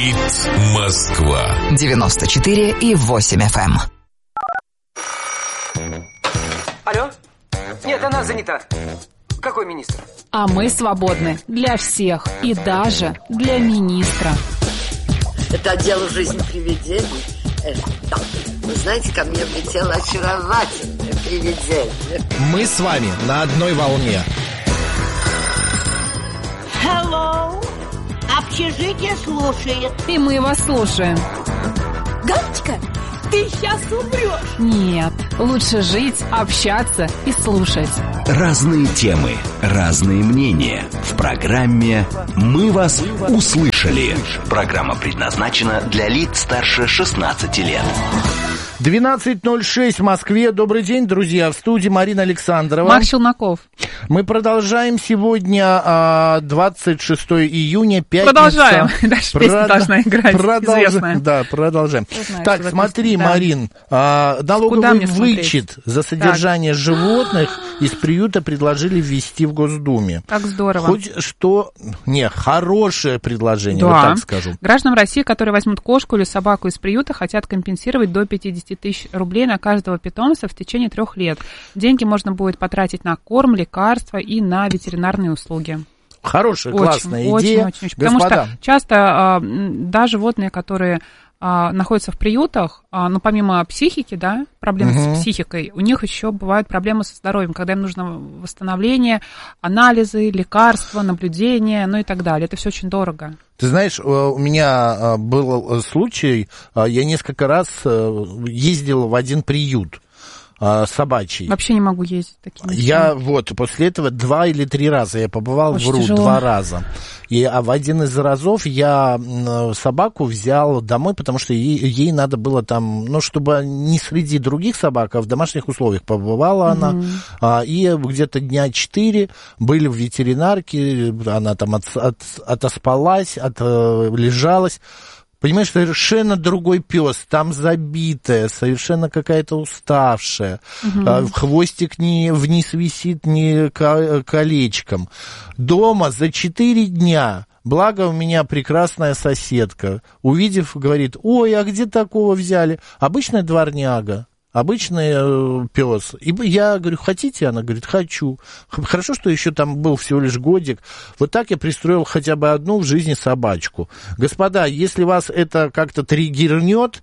Говорит Москва. 94,8 FM. Алло? Нет, она занята. Какой министр? А мы свободны для всех и даже для министра. Это дело жизни привидений. Да. Вы знаете, ко мне влетело очаровательное привидение. Мы с вами на одной волне. Hello. Общежитие слушает. И мы вас слушаем. Галочка, ты сейчас умрешь. Нет, лучше жить, общаться и слушать. Разные темы, разные мнения. В программе «Мы вас услышали». Программа предназначена для лиц старше 16 лет. 12:06 в Москве. Добрый день, друзья. В студии Марина Александрова. Марк Челноков. Мы продолжаем сегодня 26 июня, пятница. Продолжаем. Дальше песня должна играть, известная. Да, продолжаем. Знаешь, так, смотри, да. Марин, налоговый вычет за содержание животных из приюта предложили ввести в Госдуме. Как здорово. Хоть что... Не, хорошее предложение, да. вот так скажу. Гражданам России, которые возьмут кошку или собаку из приюта, хотят компенсировать до 50 тысяч рублей на каждого питомца в течение 3 лет. Деньги можно будет потратить на корм, лекарства и на ветеринарные услуги. Хорошая, классная идея. Очень. Потому что часто да, животные, которые находятся в приютах, ну, помимо психики, да, проблем с психикой, у них еще бывают проблемы со здоровьем, когда им нужно восстановление, анализы, лекарства, наблюдения, ну и так далее. Это все очень дорого. Ты знаешь, у меня был случай, я несколько раз ездил в один приют собачий. Вообще не могу ездить такими. Я после этого 2 или 3 раза я побывал, очень тяжело. 2 раза. А в один из разов я собаку взял домой, потому что ей надо было там, ну, чтобы не среди других собак, а в домашних условиях побывала она. И где-то дня 4 были в ветеринарке, она там отоспалась, отлежалась. Понимаешь, совершенно другой пес, там забитая, совершенно какая-то уставшая, хвостик не вниз висит ни колечком. Дома за 4 дня, благо у меня прекрасная соседка, увидев, говорит: ой, а где такого взяли? Обычная дворняга. Обычный пес. И я говорю: хотите? Она говорит: хочу. Хорошо, что еще там был всего лишь годик. Вот так я пристроил хотя бы одну в жизни собачку. Господа, если вас это как-то триггернет,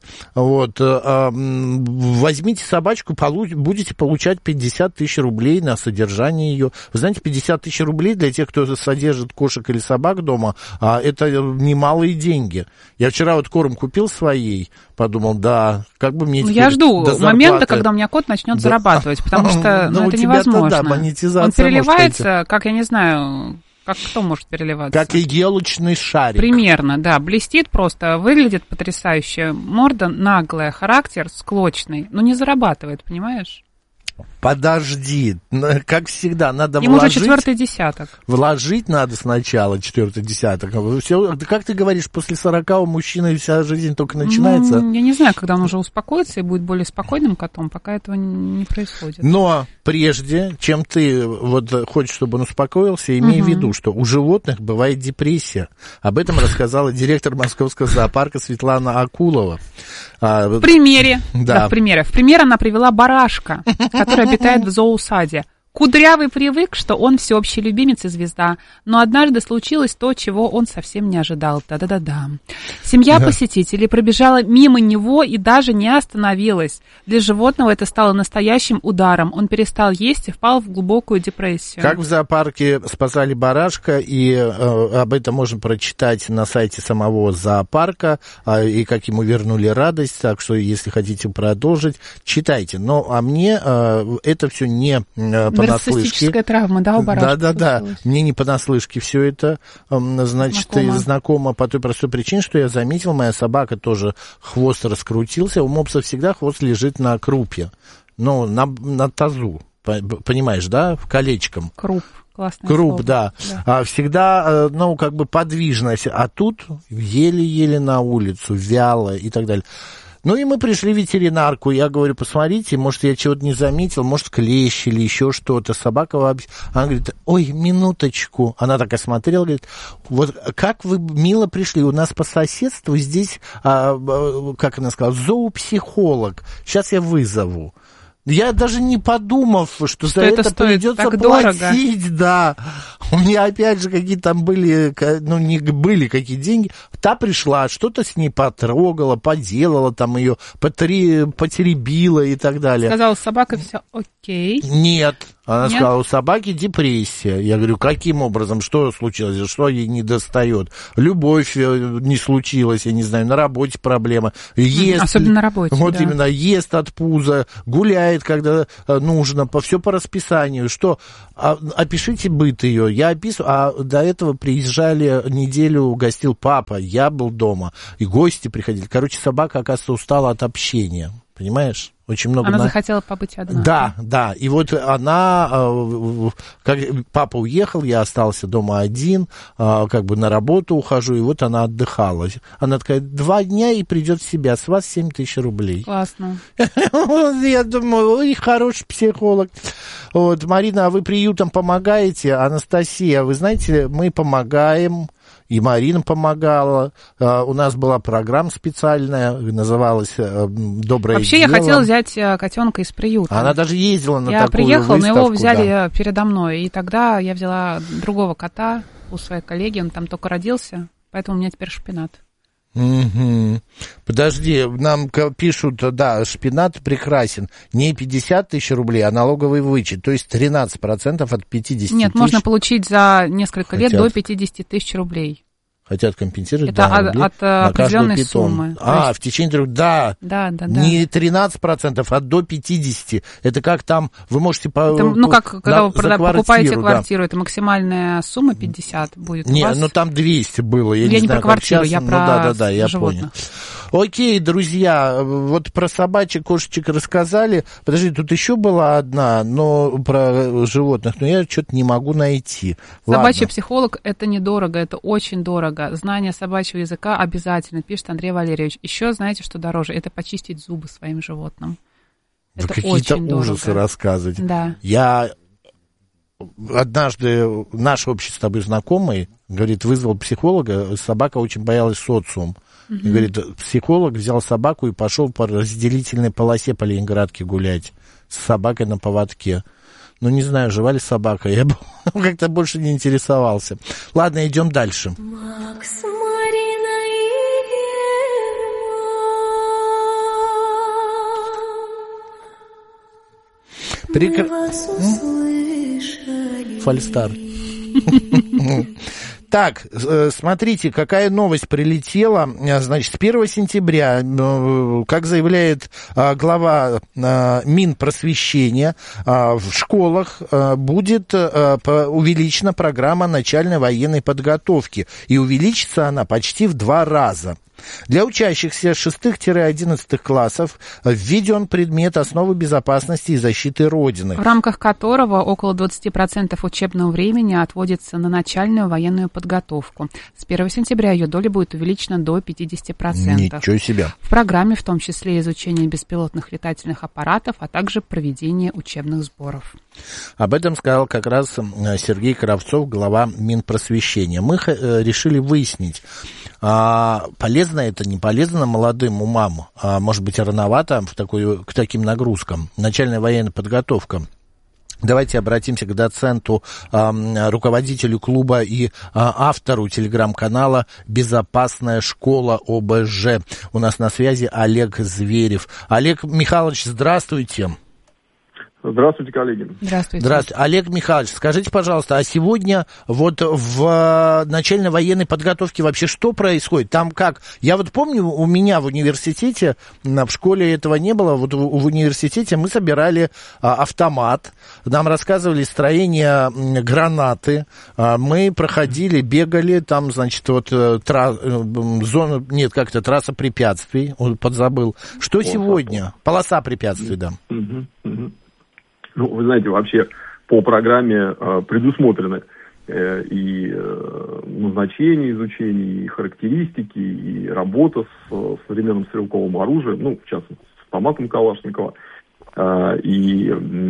возьмите собачку, будете получать 50 тысяч рублей на содержание ее. Вы знаете, 50 тысяч рублей для тех, кто содержит кошек или собак дома, это немалые деньги. Я вчера корм купил своей, подумал, да, как бы мне теперь... Я жду момента, когда у меня кот начнет зарабатывать, потому что это невозможно. Он переливается, как, я не знаю, как кто может переливаться? Как и елочный шарик. Примерно, да, блестит просто, выглядит потрясающе, морда наглая, характер склочный, но не зарабатывает, понимаешь? Подожди, как всегда, надо ему вложить... Ему уже 4-й десяток. Вложить надо сначала 4-й десяток. Все, как ты говоришь, после 40 у мужчины вся жизнь только начинается? Я не знаю, когда он уже успокоится и будет более спокойным котом, пока этого не происходит. Но прежде, чем ты хочешь, чтобы он успокоился, имей в виду, что у животных бывает депрессия. Об этом рассказала директор Московского зоопарка Светлана Акулова. В примере. Да, в примере. В пример она привела барашка, который обитает в зоосаде. Кудрявый привык, что он всеобщий любимец и звезда, но однажды случилось то, чего он совсем не ожидал. Да-да-да-да. Семья посетителей пробежала мимо него и даже не остановилась. Для животного это стало настоящим ударом. Он перестал есть и впал в глубокую депрессию. Как в зоопарке спасали барашка, и об этом можно прочитать на сайте самого зоопарка, и как ему вернули радость. Так что, если хотите продолжить, читайте. А мне это все не нарциссическая травма, да, у барашка? Да. Мне не понаслышке все это, значит, знакомо по той простой причине, что я заметил, моя собака тоже хвост раскрутился. У мопса всегда хвост лежит на крупе, на тазу, понимаешь, да, колечком. Классное Круп, слово. да. Всегда, подвижность, а тут еле-еле на улицу, вяло и так далее. Ну, и мы пришли в ветеринарку. Я говорю, посмотрите, может, я чего-то не заметил, может, клещ или еще что-то. Собака вообще... Она говорит, ой, минуточку. Она так осмотрела, говорит, вот как вы мило пришли. У нас по соседству здесь, как она сказала, зоопсихолог. Сейчас я вызову. Я даже не подумав, что за это придется платить, да. У меня опять же какие-то там были, ну, не были какие деньги. Та пришла, что-то с ней потрогала, поделала, там ее потеребила и так далее. Сказала, с собакой все окей. Нет. Она сказала, у собаки депрессия. Я говорю, каким образом, что случилось, что ей не достает? Любовь не случилась, я не знаю, на работе проблема. Ест, особенно на работе, вот да. именно, ест от пуза, гуляет, когда нужно, все по расписанию. Что? Опишите быт ее. Я описываю, а до этого приезжали, неделю гостил папа, я был дома, и гости приходили. Короче, собака, оказывается, устала от общения. Понимаешь? Очень много... Она захотела побыть одна. Да, да. И вот она, как папа уехал, я остался дома один, как бы на работу ухожу, и вот она отдыхала. Она такая, 2 дня и придет в себя, с вас 7 тысяч рублей. Классно. Я думаю, ой, хороший психолог. Вот, Марина, а вы приютам помогаете? Анастасия, вы знаете, мы помогаем. И Марина помогала. У нас была программа специальная, называлась «Доброе Вообще, дело». Я хотела взять котенка из приюта. Она даже ездила на я такую приехала, выставку. но его взяли передо мной. И тогда я взяла другого кота у своей коллеги, он там только родился, поэтому у меня теперь шпинат. Угу. Подожди, нам пишут, да, шпинат прекрасен. Не 50 тысяч рублей, а налоговый вычет. То есть 13% от 50 тысяч. Нет, можно получить за несколько лет до 50 тысяч рублей. Хотят компенсировать, это да, от определенной суммы. В течение 3, да. Да. Не 13%, а до 50%. Это как там, вы можете... когда вы покупаете квартиру, это максимальная сумма 50 будет у вас? Ну там 200 было. Я не знаю, про квартиру, я про я животных. Понял. Окей, друзья, вот про собачек, кошечек рассказали. Подожди, тут еще была одна, но про животных, но я что-то не могу найти. Собачий психолог – это недорого, это очень дорого. Знание собачьего языка обязательно, пишет Андрей Валерьевич. Еще знаете, что дороже? Это почистить зубы своим животным. Вы это какие-то очень ужасы дорого. рассказывать. Да. Я однажды, наш общий с тобой знакомый, говорит, вызвал психолога, собака очень боялась социум. И, говорит, психолог взял собаку и пошел по разделительной полосе по Ленинградке гулять с собакой на поводке. Ну, не знаю, жива ли собака, я как-то больше не интересовался. Ладно, идем дальше. Макс, Марина и Герман. Фальстар. Так, смотрите, какая новость прилетела. Значит, с 1 сентября, как заявляет глава Минпросвещения, в школах будет увеличена программа начальной военной подготовки. И увеличится она почти в 2 раза. Для учащихся 6-11 классов введен предмет «Основы безопасности и защиты Родины», в рамках которого около 20% учебного времени отводится на начальную военную подготовку. С 1 сентября ее доля будет увеличена до 50%. Ничего себе. В программе в том числе изучение беспилотных летательных аппаратов, а также проведение учебных сборов. Об этом сказал как раз Сергей Кравцов, глава Минпросвещения. Мы решили выяснить, полезно это, не полезно молодым умам, может быть, рановато к таким нагрузкам. Начальная военная подготовка. Давайте обратимся к доценту, руководителю клуба и автору телеграм-канала «Безопасная школа ОБЖ». У нас на связи Олег Зверев. Олег Михайлович, здравствуйте. Здравствуйте, коллеги. Здравствуйте. Здравствуйте. Олег Михайлович, скажите, пожалуйста, а сегодня вот в начальной военной подготовке вообще что происходит? Там как? Я вот помню, у меня в университете, в школе этого не было, вот в университете мы собирали автомат, нам рассказывали строение гранаты, мы проходили, бегали, там, значит, вот трасса препятствий, подзабыл. Что сегодня? Полоса препятствий, да. Ну, вы знаете, вообще по программе предусмотрены и назначение изучения, и характеристики, и работа с современным стрелковым оружием, ну, в частности, с автоматом Калашникова, и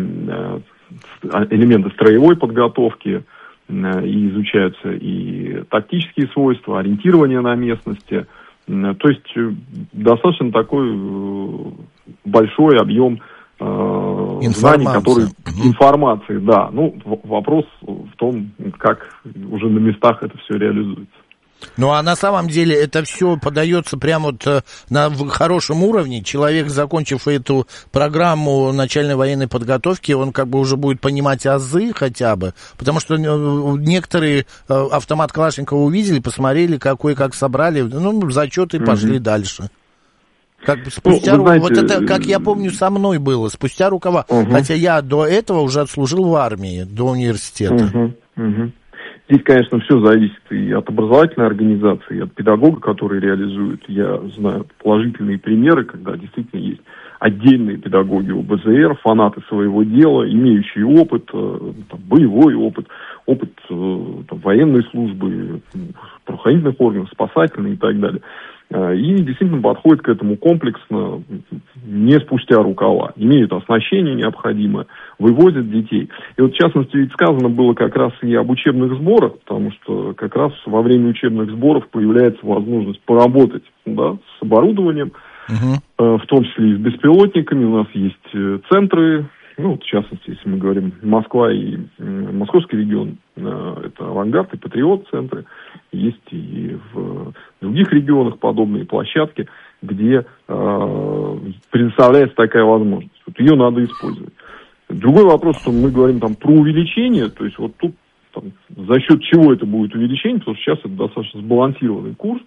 элементы строевой подготовки, и изучаются и тактические свойства, ориентирование на местности. То есть достаточно такой большой объем знаний, которые... Информации, да. Ну, вопрос в том, как уже на местах это все реализуется. Ну, а на самом деле это все подается прямо вот на хорошем уровне. Человек, закончив эту программу начальной военной подготовки, он как бы уже будет понимать азы хотя бы, потому что некоторые автомат Калашникова увидели, посмотрели, какой, как собрали, ну, зачеты и пошли дальше. Как бы спустя знаете, вот это, как я помню, со мной было, спустя рукава, хотя я до этого уже отслужил в армии, до университета. Здесь, конечно, все зависит и от образовательной организации, и от педагога, который реализует. Я знаю положительные примеры, когда действительно есть отдельные педагоги ОБЗР, фанаты своего дела, имеющие опыт, там, боевой опыт, там, военной службы, правоохранительных органов, спасательной и так далее. И действительно подходит к этому комплексно, не спустя рукава. Имеют оснащение необходимое, вывозят детей. И вот в частности ведь сказано было как раз и об учебных сборах, потому что как раз во время учебных сборов появляется возможность поработать, да, с оборудованием, в том числе и с беспилотниками. У нас есть центры, ну, в частности, если мы говорим Москва и Московский регион, это «Авангард» и «Патриот» центры. Есть и в других регионах подобные площадки, где предоставляется такая возможность. Вот ее надо использовать. Другой вопрос, что мы говорим там про увеличение, то есть вот тут там, за счет чего это будет увеличение, потому что сейчас это достаточно сбалансированный курс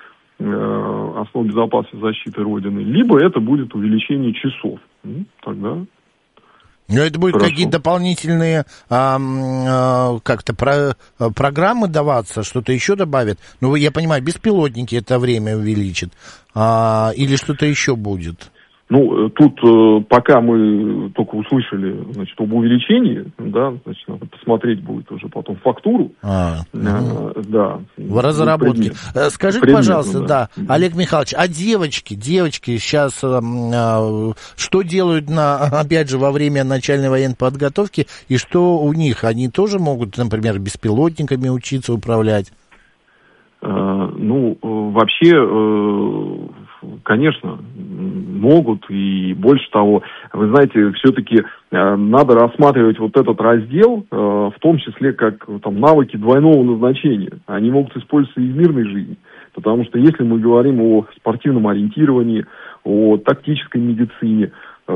основ безопасности защиты Родины, либо это будет увеличение часов. Тогда... Но это будут какие-то дополнительные как-то программы даваться, что-то еще добавят. Ну, я понимаю, беспилотники это время увеличит. Или что-то еще будет? Ну, тут пока мы только услышали, значит, об увеличении, да, значит, надо посмотреть будет уже потом фактуру. Да. В разработке. Скажите, пожалуйста, да, Олег Михайлович, а девочки сейчас что делают, опять же, во время начальной военной подготовки, и что у них? Они тоже могут, например, беспилотниками учиться управлять? Ну, вообще... Конечно, могут, и больше того, вы знаете, все-таки надо рассматривать вот этот раздел, в том числе как там навыки двойного назначения. Они могут использоваться и в мирной жизни, потому что если мы говорим о спортивном ориентировании, о тактической медицине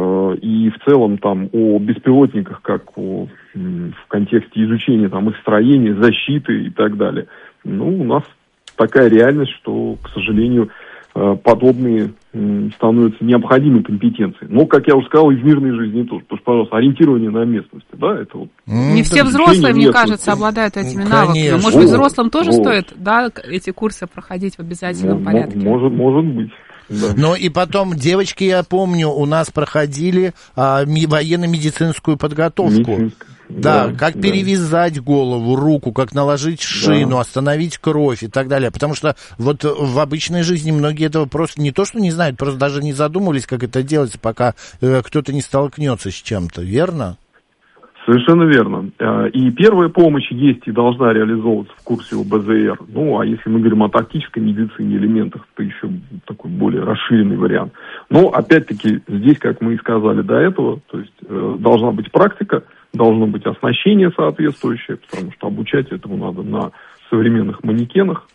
и в целом там о беспилотниках, как в контексте изучения там их строения, защиты и так далее, ну, у нас такая реальность, что, к сожалению, подобные становятся необходимой компетенцией. Но, как я уже сказал, и в мирной жизни тоже. Потому что, пожалуйста, ориентирование на местности, да, это вот... Не все взрослые, мне кажется, обладают этими навыками. Может быть, взрослым тоже стоит, да, эти курсы проходить в обязательном порядке? Может быть. Да. Ну и потом, девочки, я помню, у нас проходили военно-медицинскую подготовку. Да, как перевязать голову, руку, как наложить шину, остановить кровь и так далее. Потому что вот в обычной жизни многие этого просто не то, что не знают, просто даже не задумывались, как это делается, пока кто-то не столкнется с чем-то, верно? Совершенно верно. И первая помощь есть и должна реализовываться в курсе ОБЗР. Ну, а если мы говорим о тактической медицине элементах, то еще такой более расширенный вариант. Но, опять-таки, здесь, как мы и сказали до этого, то есть должна быть практика, должно быть оснащение соответствующее, потому что обучать этому надо на современных манекенах.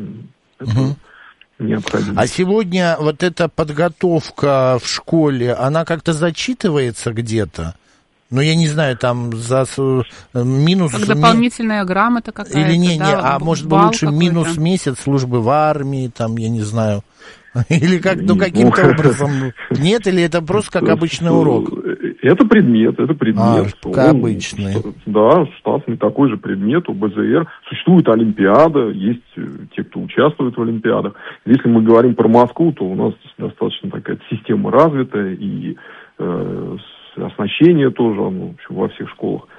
Это необходимо. А сегодня вот эта подготовка в школе, она как-то зачитывается где-то? Ну, я не знаю, там за минус... Как дополнительная грамота какая-то, или не, да, может быть, лучше минус месяц службы в армии, там, я не знаю. Или как, ну, каким-то образом... Нет, или это просто как обычный урок? Это предмет. Как обычный. Да, штатный такой же предмет, ОБЗР. Существует Олимпиада, есть те, кто участвует в Олимпиадах. Если мы говорим про Москву, то у нас достаточно такая система развитая, и оснащение тоже, оно, в общем, во всех школах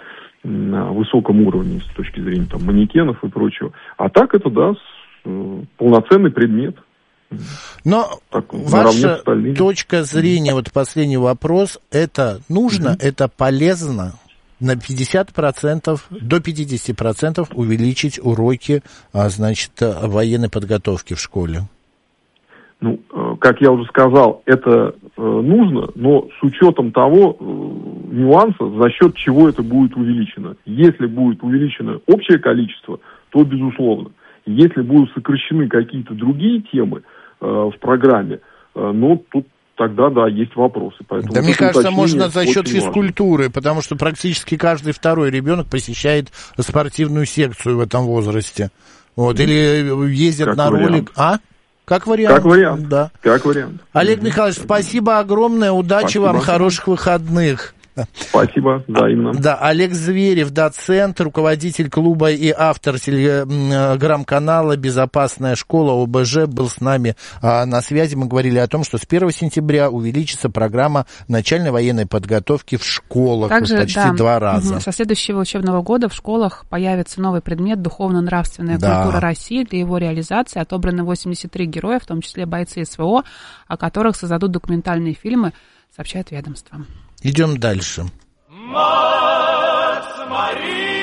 на высоком уровне с точки зрения там, манекенов и прочего. А так это, да, полноценный предмет. Но так, ваша точка зрения, вот последний вопрос, это нужно, это полезно на 50%, до 50% увеличить уроки, значит, военной подготовки в школе? Ну, как я уже сказал, это нужно, но с учетом того нюанса, за счет чего это будет увеличено. Если будет увеличено общее количество, то безусловно. Если будут сокращены какие-то другие темы в программе, ну, тут тогда, да, есть вопросы. Поэтому да, мне кажется, можно за счет физкультуры, важно. Потому что практически каждый второй ребенок посещает спортивную секцию в этом возрасте. Вот, или ездят как на ролик. Как вариант. Как вариант, да. Как вариант. Олег Михайлович, спасибо огромное, удачи вам, хороших выходных. Спасибо, взаимно. Да, Олег Зверев, доцент, руководитель клуба и автор телеграм-канала «Безопасная школа» ОБЖ, был с нами на связи. Мы говорили о том, что с 1 сентября увеличится программа начальной военной подготовки в школах. Также, почти 2 раза. Со следующего учебного года в школах появится новый предмет «Духовно-нравственная культура России». Для его реализации отобраны 83 героя, в том числе бойцы СВО, о которых создадут документальные фильмы, сообщает ведомство. Идем дальше. Мать Мария!